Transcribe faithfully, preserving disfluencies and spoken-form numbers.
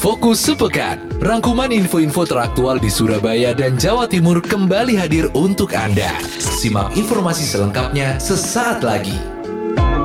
Fokus Sepekan. Rangkuman info-info teraktual di Surabaya dan Jawa Timur kembali hadir untuk Anda. Simak informasi selengkapnya sesaat lagi.